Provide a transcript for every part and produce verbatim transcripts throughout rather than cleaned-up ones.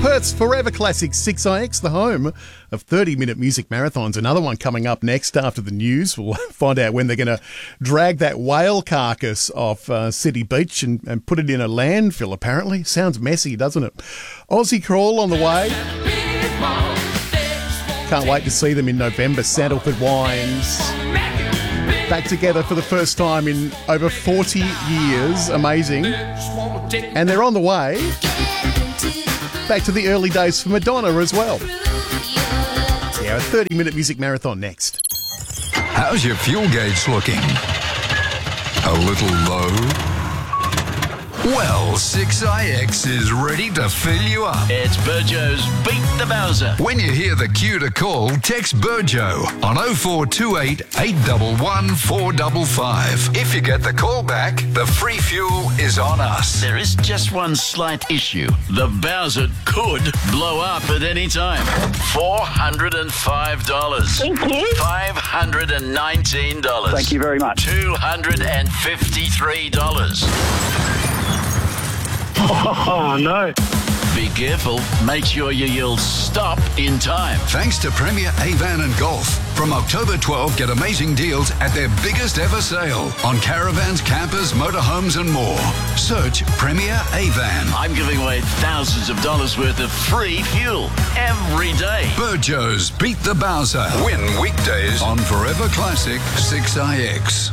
Perth's Forever Classic six I X, the home of thirty-minute music marathons. Another one coming up next after the news. We'll find out when they're going to drag that whale carcass off uh, City Beach and, and put it in a landfill, apparently. Sounds messy, doesn't it? Aussie Crawl on the way. Can't wait to see them in November. Sandalford Wines. Back together for the first time in over forty years. Amazing. And they're on the way back to the early days for Madonna as well. Yeah, a thirty-minute music marathon next. How's your fuel gauge looking? A little low? Well, six I X is ready to fill you up. It's Burjo's Beat the Bowser. When you hear the cue to call, text Burjo on oh four two eight, eight one one, four five five. If you get the call back, the free fuel is on us. There is just one slight issue. The Bowser could blow up at any time. four hundred five dollars. Thank you. five hundred nineteen dollars. Thank you very much. two hundred fifty-three dollars. Oh, no. Be careful. Make sure you yell stop in time. Thanks to Premier Avan and Golf. From October twelfth, get amazing deals at their biggest ever sale on caravans, campers, motorhomes and more. Search Premier Avan. I'm giving away thousands of dollars worth of free fuel every day. Burjo's Beat the Bowser. Win weekdays on Forever Classic six I X.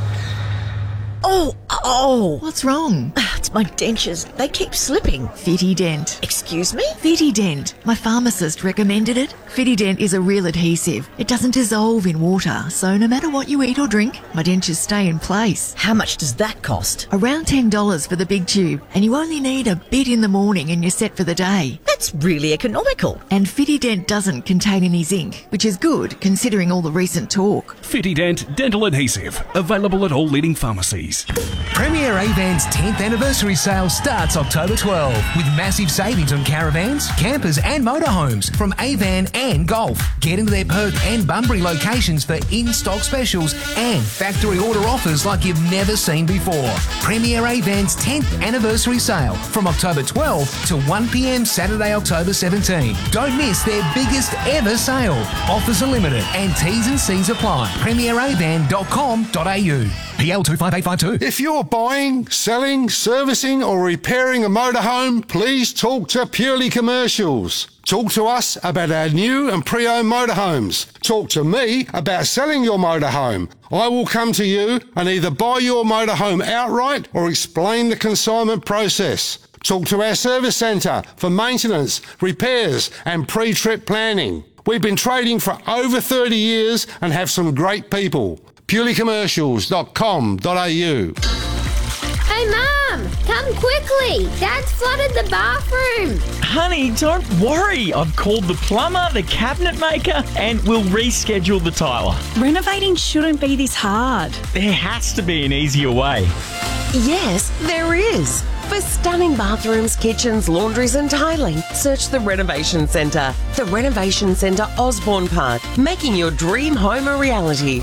Oh, oh. What's wrong? It's my dentures. They keep slipping. Fitty-Dent. Excuse me? Fitty-Dent. My pharmacist recommended it. Fitty-Dent is a real adhesive. It doesn't dissolve in water, so no matter what you eat or drink, my dentures stay in place. How much does that cost? Around ten dollars for the big tube, and you only need a bit in the morning and you're set for the day. That's really economical. And Fitty-Dent doesn't contain any zinc, which is good considering all the recent talk. Fitty-Dent Dental Adhesive. Available at all leading pharmacies. Premier Avan's tenth anniversary sale starts October twelfth with massive savings on caravans, campers and motorhomes from Avan and Golf. Get into their Perth and Bunbury locations for in-stock specials and factory order offers like you've never seen before. Premier Avan's tenth anniversary sale from October twelfth to one p m Saturday, October seventeenth. Don't miss their biggest ever sale. Offers are limited and T's and C's apply. premier avan dot com dot a u. P L two five eight five two. If you're buying, selling, servicing or repairing a motorhome, please talk to Purely Commercials. Talk to us about our new and pre-owned motorhomes. Talk to me about selling your motorhome. I will come to you and either buy your motorhome outright or explain the consignment process. Talk to our service centre for maintenance, repairs and pre-trip planning. We've been trading for over thirty years and have some great people. purely commercials dot com dot a u. Hey, Mum, come quickly. Dad's flooded the bathroom. Honey, don't worry. I've called the plumber, the cabinet maker, and we'll reschedule the tiler. Renovating shouldn't be this hard. There has to be an easier way. Yes, there is. For stunning bathrooms, kitchens, laundries and tiling, search the Renovation Centre. The Renovation Centre, Osborne Park, making your dream home a reality.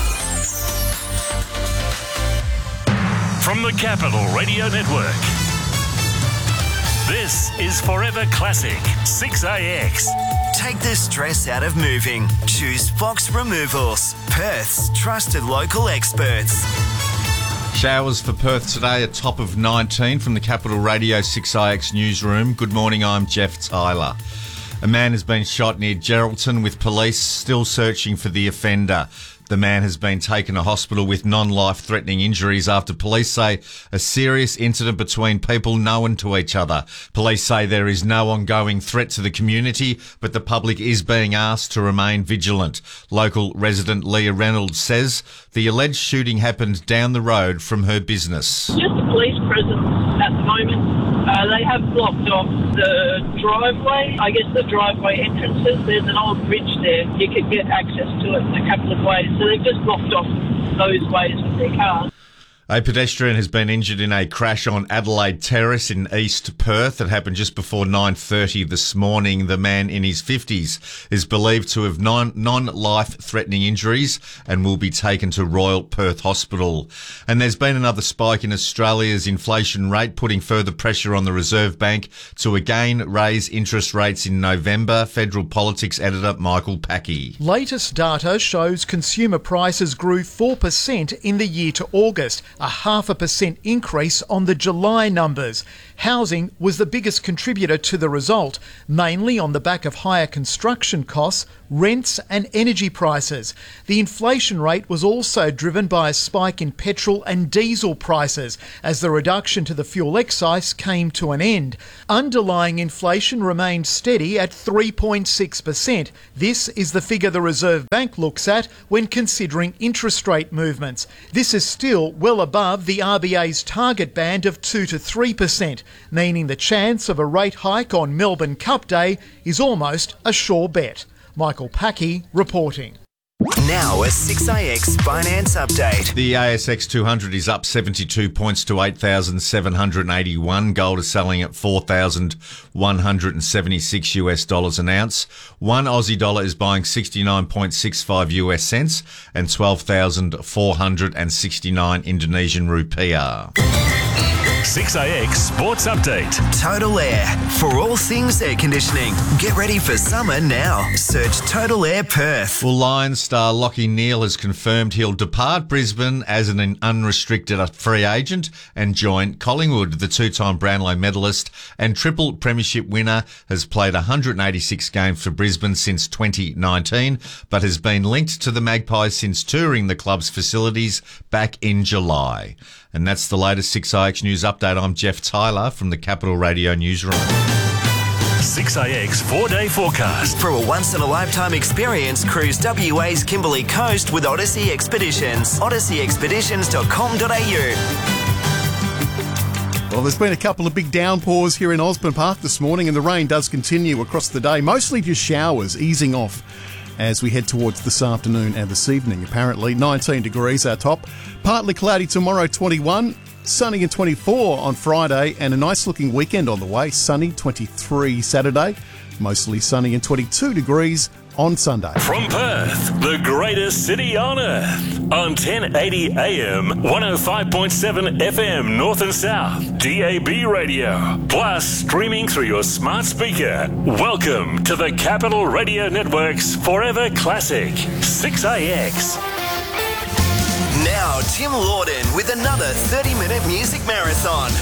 From the Capital Radio Network, this is Forever Classic six A X. Take the stress out of moving. Choose Fox Removals, Perth's trusted local experts. Showers for Perth today, a top of nineteen from the Capital Radio six I X newsroom. Good morning, I'm Jeff Tyler. A man has been shot near Geraldton with police still searching for the offender. The man has been taken to hospital with non-life-threatening injuries after police say a serious incident between people known to each other. Police say there is no ongoing threat to the community, but the public is being asked to remain vigilant. Local resident Leah Reynolds says the alleged shooting happened down the road from her business. Just a police presence at the moment. Uh, they have blocked off the driveway, I guess the driveway entrances. There's an old bridge there. You could get access to it in a couple of ways. So they've just blocked off those ways with their cars. A pedestrian has been injured in a crash on Adelaide Terrace in East Perth. It happened just before nine thirty this morning. The man in his fifties is believed to have non- non-life-threatening injuries and will be taken to Royal Perth Hospital. And there's been another spike in Australia's inflation rate, putting further pressure on the Reserve Bank to again raise interest rates in November. Federal Politics editor Michael Packey. Latest data shows consumer prices grew four percent in the year to August, a half a percent increase on the July numbers. Housing was the biggest contributor to the result, mainly on the back of higher construction costs, rents and energy prices. The inflation rate was also driven by a spike in petrol and diesel prices as the reduction to the fuel excise came to an end. Underlying inflation remained steady at three point six percent. This is the figure the Reserve Bank looks at when considering interest rate movements. This is still well above the R B A's target band of two to three percent, meaning the chance of a rate hike on Melbourne Cup Day is almost a sure bet. Michael Packey reporting. Now a six A X finance update. The A S X two hundred is up seventy-two points to eight thousand seven hundred eighty-one. Gold is selling at four thousand one hundred seventy-six US dollars an ounce. One Aussie dollar is buying sixty-nine point six five US cents and twelve thousand four hundred sixty-nine Indonesian rupiah. six A X Sports Update. Total Air. For all things air conditioning. Get ready for summer now. Search Total Air Perth. Well, Lions star Lachie Neale has confirmed he'll depart Brisbane as an unrestricted free agent and join Collingwood. The two-time Brownlow medalist and triple premiership winner has played one hundred eighty-six games for Brisbane since twenty nineteen, but has been linked to the Magpies since touring the club's facilities back in July. And that's the latest six A X News update. I'm Jeff Tyler from the Capital Radio Newsroom. six A X four-day forecast. For a once-in-a-lifetime experience, cruise W A's Kimberley Coast with Odyssey Expeditions. odyssey expeditions dot com dot a u. Well, there's been a couple of big downpours here in Osborne Park this morning, and the rain does continue across the day. Mostly just showers easing off as we head towards this afternoon and this evening, apparently. nineteen degrees our top. Partly cloudy tomorrow, twenty-one. Sunny and twenty-four on Friday, and a nice-looking weekend on the way. Sunny, twenty-three Saturday. Mostly sunny and twenty-two degrees on Sunday. From Perth, the greatest city on earth. On ten eighty A M, one oh five point seven F M, North and South, D A B radio. Plus, streaming through your smart speaker. Welcome to the Capital Radio Network's Forever Classic, six A X. Now, Tim Lawden with another thirty-minute music marathon